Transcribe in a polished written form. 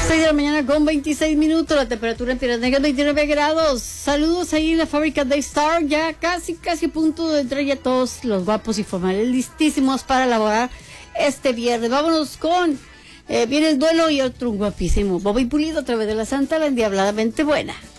6 de la mañana con 26 minutos, la temperatura en Piedras Negras 29 grados. Saludos ahí en la fábrica de Star, ya casi a punto de entrar ya todos los guapos y formales listísimos para elaborar este viernes. Vámonos con viene el duelo y otro guapísimo Bobby Pulido a través de la Santa, la endiabladamente buena.